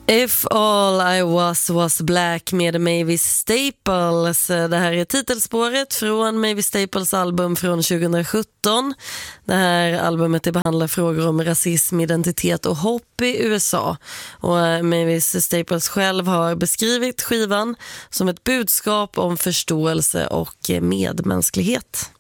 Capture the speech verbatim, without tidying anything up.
If all I was was black med Mavis Staples. Det här är titelspåret från Mavis Staples album från tjugohundrasjutton. Det här albumet behandlar frågor om rasism, identitet och hopp i U S A. Och Mavis Staples själv har beskrivit skivan som ett budskap om förståelse och medmänsklighet.